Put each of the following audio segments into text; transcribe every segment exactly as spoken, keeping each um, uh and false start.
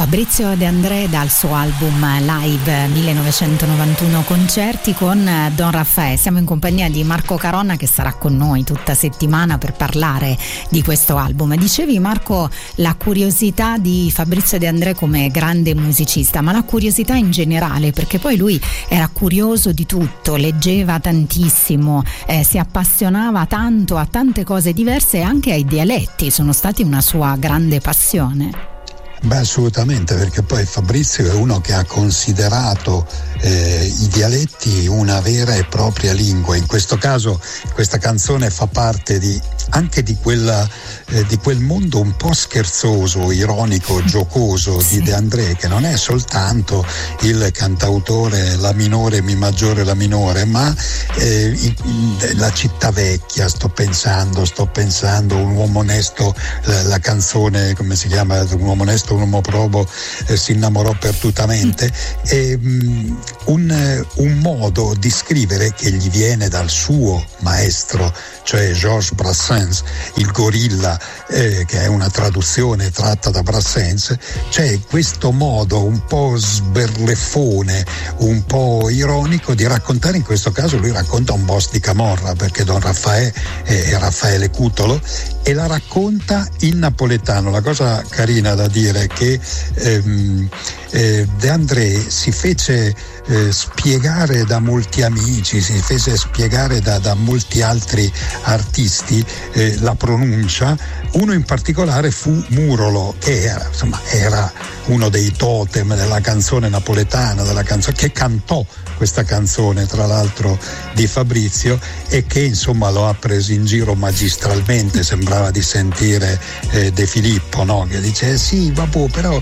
Fabrizio De André dal suo album Live millenovecentonovantuno Concerti con Don Raffaè. Siamo in compagnia di Marco Caronna che sarà con noi tutta settimana per parlare di questo album. Dicevi, Marco, la curiosità di Fabrizio De André come grande musicista, ma la curiosità in generale, perché poi lui era curioso di tutto, leggeva tantissimo, eh, si appassionava tanto a tante cose diverse e anche ai dialetti sono stati una sua grande passione. Beh, assolutamente, perché poi Fabrizio è uno che ha considerato eh, i dialetti una vera e propria lingua. In questo caso questa canzone fa parte di, anche di, quella, eh, di quel mondo un po' scherzoso, ironico, giocoso sì. di De André, che non è soltanto il cantautore la minore, mi maggiore, la minore, ma eh, in, in, la città vecchia, sto pensando, sto pensando, un uomo onesto, la, la canzone, come si chiama, un uomo onesto, un uomo probo, eh, si innamorò perdutamente. E, um, un, un modo di scrivere che gli viene dal suo maestro, cioè Georges Brassens, il gorilla, eh, che è una traduzione tratta da Brassens. C'è questo modo un po' sberleffone, un po' ironico di raccontare. In questo caso lui racconta un boss di Camorra, perché Don Raffaè è Raffaele Cutolo, e la racconta in napoletano. La cosa carina da dire è che ehm, eh, De André si fece eh, spiegare da molti amici, si fece spiegare da, da molti altri artisti eh, la pronuncia. Uno in particolare fu Murolo, che era, insomma, era uno dei totem della canzone napoletana, della canzone che cantò questa canzone, tra l'altro, di Fabrizio, e che insomma lo ha preso in giro magistralmente. Sembrava di sentire eh, De Filippo, no? Che dice sì, vabbè, però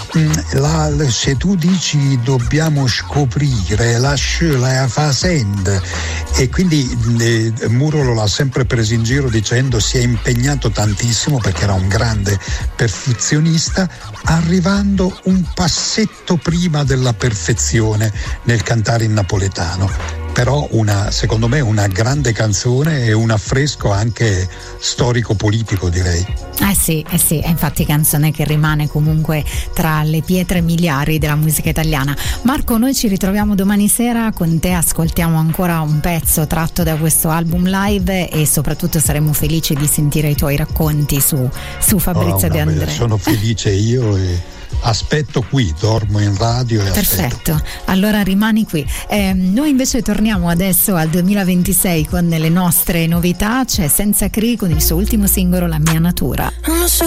mh, la, se tu dici dobbiamo scoprire la la faccenda, e quindi eh, Murolo l'ha sempre preso in giro dicendo si è impegnato tantissimo perché era un grande perfezionista, arrivando un passetto prima della perfezione nel cantare in napoletano. Però una, secondo me, una grande canzone e un affresco anche storico-politico, direi. Eh sì, eh sì, è infatti canzone che rimane comunque tra le pietre miliari della musica italiana. Marco, noi ci ritroviamo domani sera, con te ascoltiamo ancora un pezzo tratto da questo album live e soprattutto saremo felici di sentire i tuoi racconti su, su Fabrizio oh, De André. Sono felice io e aspetto qui, dormo in radio e perfetto, aspetto. Allora rimani qui. Eh, noi invece torniamo adesso al duemilaventisei con le nostre novità. C'è Senza Cri con il suo ultimo singolo La mia natura.